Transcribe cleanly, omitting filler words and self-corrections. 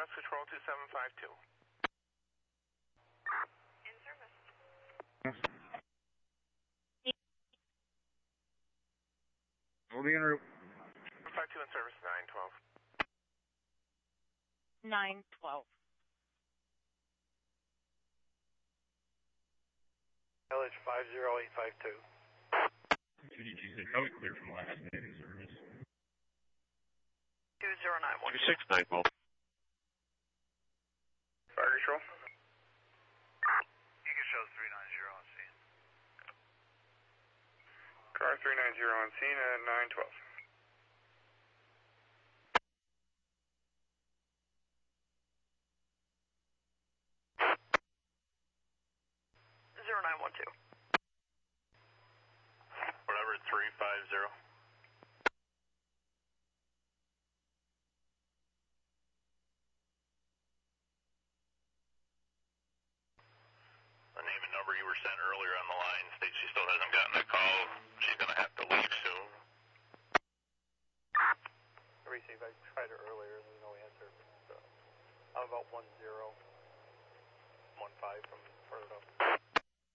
Mass Control 2752. In service. We'll be en route. 52 in service, 912. 912. LH 50852. GDG, probably clear from last minute in service. 2091. 26912. Fire Control. Eagle shows 390 on scene. Car 390 on scene at 912. 0912. Whatever, 350. The name and number you were sent earlier on the line states she still hasn't gotten a call. She's going to have to leave soon. Receive, I tried her earlier and there's no answer. So I'm about 1015 from further up.